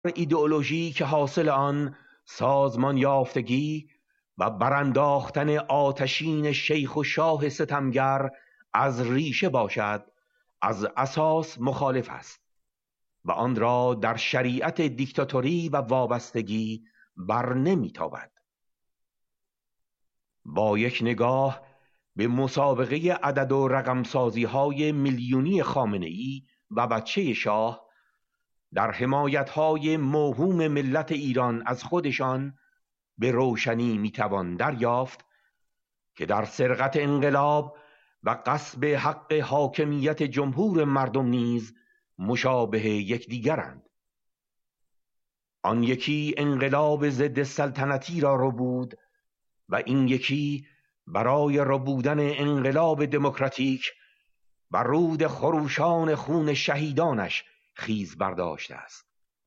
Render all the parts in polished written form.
ایدئولوژی که حاصل آن سازمان یافتگی و برانداختن آتشین شیخ و شاه ستمگر از ریشه باشد، از اساس مخالف است و آن را در شریعت دیکتاتوری و وابستگی بر نمیتابد. با یک نگاه به مسابقه عدد و رقمسازی های میلیونی خامنه‌ای و بچه شاه در حمایت‌های موهوم ملت ایران از خودشان به روشنی میتوان دریافت که در سرقت انقلاب و غصب حق حاکمیت جمهور مردم نیز مشابه یکدیگرند. آن یکی انقلاب ضد سلطنتی را ربود و این یکی برای ربودن انقلاب دموکراتیک و رود خروشان خون شهیدانش خیز برداشته است.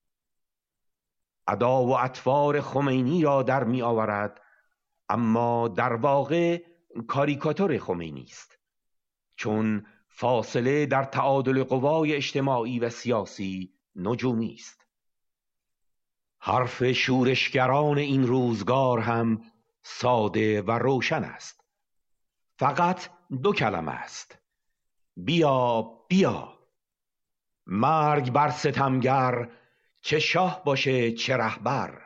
ادا و اطوار خمینی را در می آورد، اما در واقع کاریکاتور خمینی است، چون فاصله در تعادل قوای اجتماعی و سیاسی نجومی است. حرف شورشگران این روزگار هم ساده و روشن است. فقط دو کلمه است: بیا بیا. مرگ بر ستمگر، چه شاه باشه چه رهبر.